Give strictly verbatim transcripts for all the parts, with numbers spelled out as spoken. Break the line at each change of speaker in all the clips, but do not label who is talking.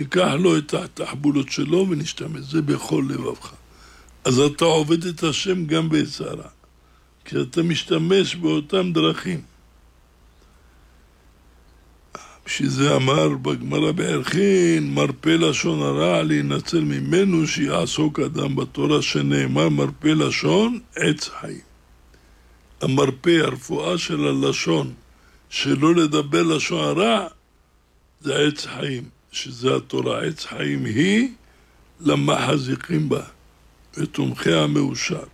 ניקח לו את התחבולות שלו ונשתמש, זה בכל לבבך. אז אתה עובד את השם גם בעץ הרע, כי אתה משתמש באותם דרכים. בשביל זה אמר בגמרא בערכין, מרפא לשון הרע להינצל ממנו, שיעסוק אדם בתורה, שנאמר מרפא לשון עץ חיים. המרפא, הרפואה של הלשון, שלא לדבר לשון הרע, זה עץ חיים, שזה התורה. עץ חיים היא למחזיקים בה, ותומכי המאושר.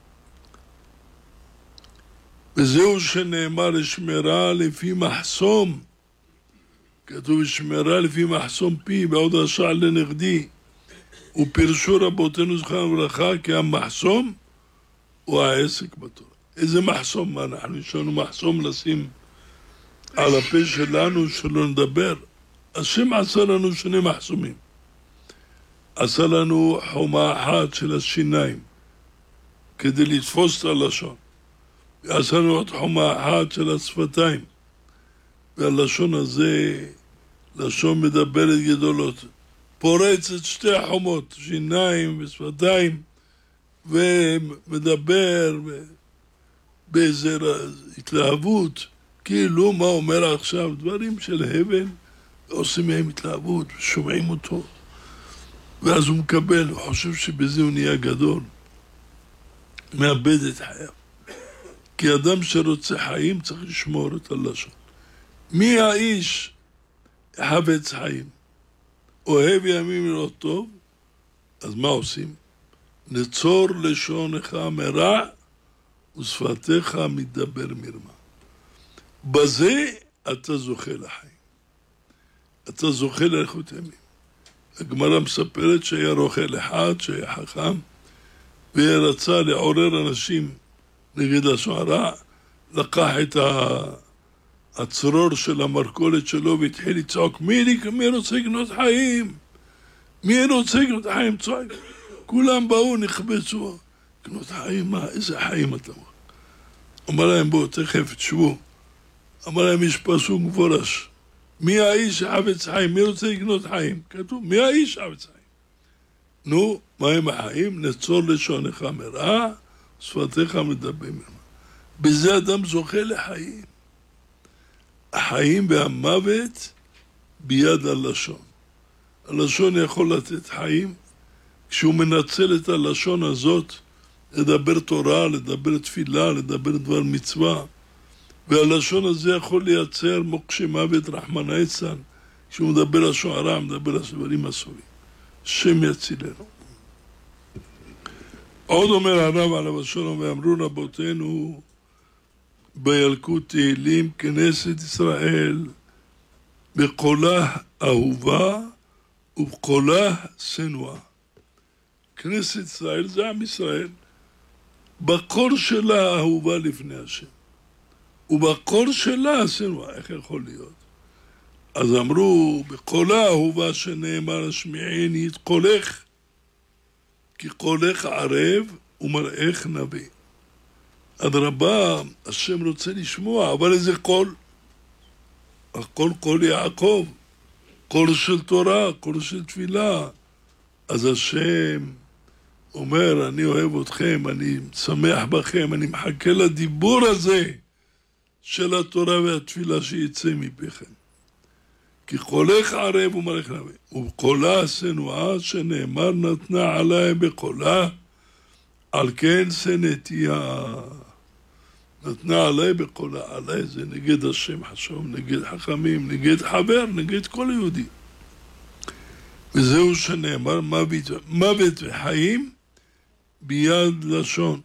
וזהו שנאמר שמירה לפי מחסום, כתוב שמירה לפי מחסום פי, בעוד השע לנגדי, ופרשו רבותינו זכרם לברכה, כי המחסום הוא העסק בתורה. איזה מחסום? מה אנחנו? יש לנו מחסום לשים על הפה שלנו שלא נדבר. השם עשה לנו שני מחסומים. עשה לנו חומה אחת של השיניים, כדי לתפוס את הלשון. ועשה לנו עוד חומה אחת של השפתיים. והלשון הזה, לשון מדברת גדולות, פורצת שתי החומות, שיניים ושפתיים, ומדבר באיזו התלהבות, כאילו מה אומר עכשיו, דברים של הבל, ועושים מהם התלהבות, ושומעים אותו. ואז הוא מקבל, הוא חושב שבזה הוא נהיה גדול, מאבד את חייו. כי אדם שרוצה חיים צריך לשמור את הלשון. מי האיש חפץ חיים? אוהב ימים לראות טוב, אז מה עושים? נצור לשונך מרע, ושפתיך מדבר מרמה. בזה אתה זוכה לחיים. אתה זוכה לאריכות ימים. הגמרא מספרת שהיה רוכל אחד, שהיה חכם, ורצה לעורר אנשים נגד לשון הרע, לקח את הצרור של המרכולת שלו והתחיל לצעוק, מי, מי רוצה לקנות חיים? מי רוצה לקנות חיים? צועק. כולם באו, נכבצו. לקנות חיים, מה? איזה חיים אתה אומר? אמר להם, בואו, תכף, תשבו. אמר להם, יש פסוק מפורש. מי האיש שחפץ חיים? מי רוצה לקנות חיים? כתוב, מי האיש שחפץ חיים? נו, מה הם החיים? נצור לשונך מרע, שפתיך מדבר מרמה. בזה אדם זוכה לחיים. החיים והמוות ביד הלשון. הלשון יכול לתת חיים, כשהוא מנצל את הלשון הזאת, לדבר תורה, לדבר תפילה, לדבר דבר מצווה, והלשון הזה יכול לייצר מוקשי מוות רחמנא ליצלן, כשהוא מדבר לשון הרע, מדבר דברים אסורים. השם יצילנו. עוד אומר הרב עליו השלום, ואמרו רבותינו בילקוט תהילים, כנסת ישראל בקולה אהובה ובקולה שנואה. כנסת ישראל זה עם ישראל, בקול שלה אהובה לפני השם, ובקול שלה שנואה. איך יכול להיות? אז אמרו, בקולה אהובה שנאמר השמיעיני את קולך, כי קולך ערב ומראך נביא. אדרבה, השם רוצה לשמוע, אבל איזה קול? הקול קול יעקב, קול של תורה, קול של תפילה. אז השם אומר, אני אוהב אתכם, אני שמח בכם, אני מחכה לדיבור הזה של התורה והתפילה שיצא מפיכם. כי קולך ערב ומראך נביא, ובקולה שנואה שנאמר נתנה עליי בקולה, על כן שנאתיה. נתנה עליי בקולה, עליי זה נגד השם חשוב, נגד חכמים, נגד חבר, נגד כל יהודי. וזהו שנאמר מוות, מוות וחיים ביד לשון,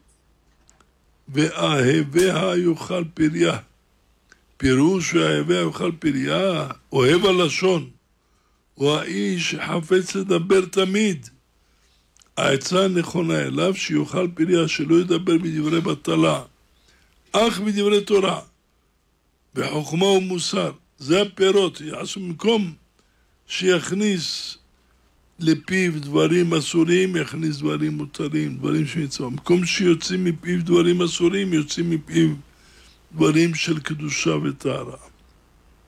ואהביה יאכל פריה. פירוש ואהביה יאכל פריה, אוהב הלשון, הוא האיש שחפץ לדבר תמיד. העצה נכונה אליו שיאכל פריה, שלא ידבר בדברי בטלה, אך בדברי תורה, בחוכמה ומוסר. זה הפירות, יעשו במקום שיכניס לפיו דברים אסורים, יכניס דברים מותרים, דברים שמצווה. במקום שיוצאים מפיו דברים אסורים, יוצאים מפיו דברים של קדושה וטהרה.